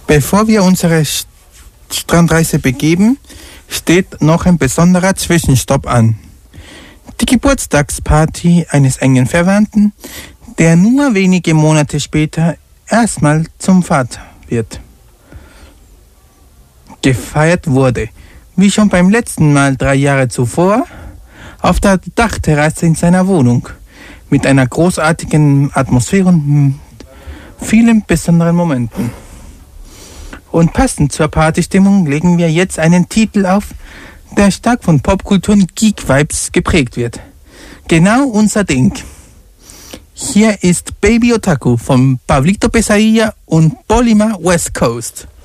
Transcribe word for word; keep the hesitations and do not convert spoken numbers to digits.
Bevor wir unsere Strandreise begeben, steht noch ein besonderer Zwischenstopp an. Die Geburtstagsparty eines engen Verwandten, der nur wenige Monate später erstmal zum Vater wird. Gefeiert wurde, wie schon beim letzten Mal drei Jahre zuvor, auf der Dachterrasse in seiner Wohnung, mit einer großartigen Atmosphäre und vielen besonderen Momenten. Und passend zur Partystimmung legen wir jetzt einen Titel auf, der stark von Popkultur und Geek-Vibes geprägt wird. Genau unser Ding. Hier ist Baby Otaku von Pablito Pesadilla und Polima West Coast.